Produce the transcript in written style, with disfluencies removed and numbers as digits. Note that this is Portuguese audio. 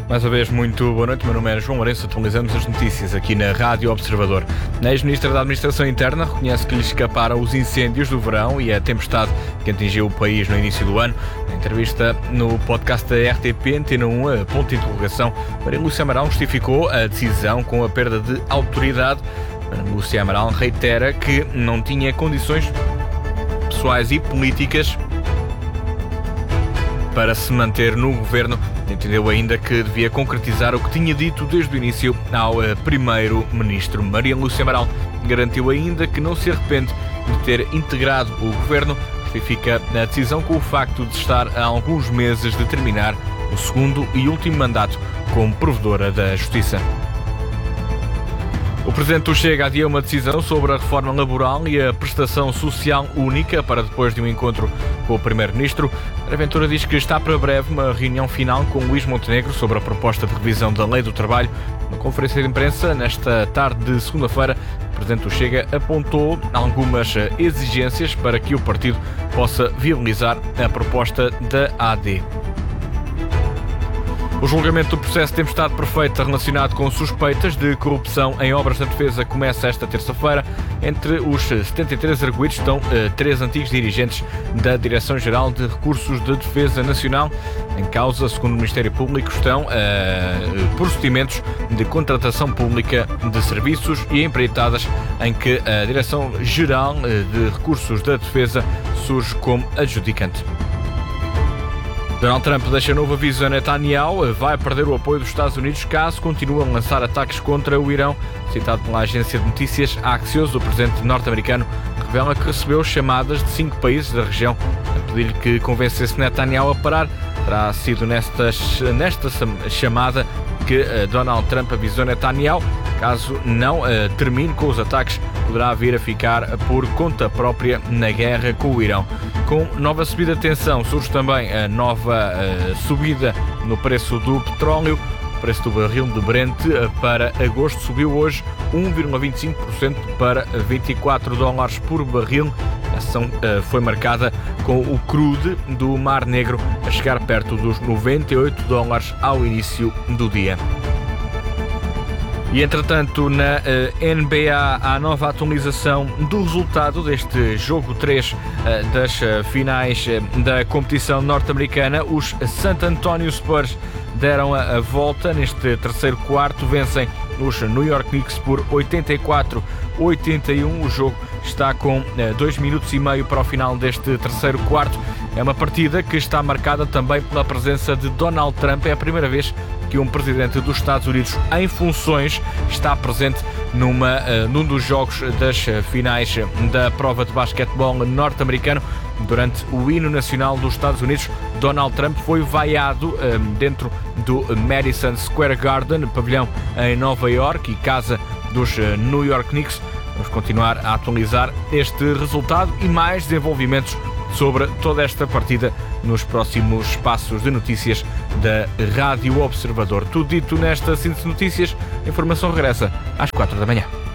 Mais uma vez, muito boa noite. Meu nome é João Lourenço. Atualizamos as notícias aqui na Rádio Observador. A ex-ministra da Administração Interna reconhece que lhe escaparam os incêndios do verão e a tempestade que atingiu o país no início do ano. Na entrevista no podcast da RTP Antena 1, ponto de interrogação, Maria Lúcia Amaral justificou a decisão com a perda de autoridade. Maria Lúcia Amaral reitera que não tinha condições pessoais e políticas para se manter no governo. Entendeu ainda que devia concretizar o que tinha dito desde o início ao primeiro-ministro. Maria Lúcia Amaral garantiu ainda que não se arrepende de ter integrado o governo. Justifica a decisão com o facto de estar há alguns meses de terminar o segundo e último mandato como provedora da Justiça. O Presidente do Chega adiou uma decisão sobre a reforma laboral e a prestação social única para depois de um encontro com o Primeiro-Ministro. A Ventura diz que está para breve uma reunião final com Luís Montenegro sobre a proposta de revisão da Lei do Trabalho. Na conferência de imprensa, nesta tarde de segunda-feira, o Presidente do Chega apontou algumas exigências para que o partido possa viabilizar a proposta da AD. O julgamento do processo de tempestade perfeita relacionado com suspeitas de corrupção em obras da defesa começa esta terça-feira. Entre os 73 arguidos estão 3 antigos dirigentes da Direção-Geral de Recursos de Defesa Nacional. Em causa, segundo o Ministério Público, estão procedimentos de contratação pública de serviços e empreitadas em que a Direção-Geral de Recursos da Defesa surge como adjudicante. Donald Trump deixa novo aviso a Netanyahu, vai perder o apoio dos Estados Unidos caso continue a lançar ataques contra o Irão. Citado pela agência de notícias Axios, o presidente norte-americano revela que recebeu chamadas de 5 países da região a pedir-lhe que convencesse Netanyahu a parar. Terá sido nesta chamada que Donald Trump avisou Netanyahu, caso não termine com os ataques, poderá vir a ficar por conta própria na guerra com o Irão. Com nova subida de tensão, surge também a nova subida no preço do petróleo. O preço do barril de Brent para agosto subiu hoje 1,25% para $24 por barril. A ação foi marcada com o crude do Mar Negro a chegar perto dos $98 ao início do dia. E, entretanto, na NBA há nova atualização do resultado deste jogo 3 das finais da competição norte-americana. Os San Antonio Spurs deram a volta neste terceiro quarto, vencem os New York Knicks por 84-81. O jogo está com 2 minutos e meio para o final deste terceiro quarto. É uma partida que está marcada também pela presença de Donald Trump. É a primeira vez que um presidente dos Estados Unidos em funções está presente num dos jogos das finais da prova de basquetebol norte-americano. Durante o hino nacional dos Estados Unidos, Donald Trump foi vaiado dentro do Madison Square Garden, pavilhão em Nova York e casa dos New York Knicks. Vamos continuar a atualizar este resultado e mais desenvolvimentos sobre toda esta partida nos próximos espaços de notícias da Rádio Observador. Tudo dito nesta síntese de notícias. A informação regressa às 4 da manhã.